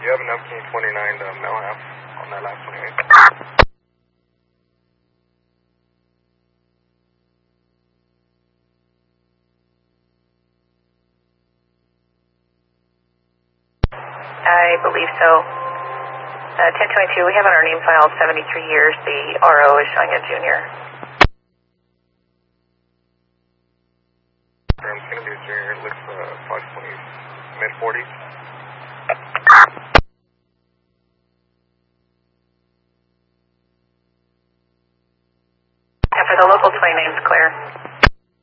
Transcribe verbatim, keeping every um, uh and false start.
you have an F King twenty-nine uh, male half on that last twenty-eight? I believe so. Uh, ten twenty-two, we have on our name file seventy-three years. The R O is showing a junior. It's going to be a junior. It looks uh, five twenty, mid forties. And for the local twenty-nine is clear.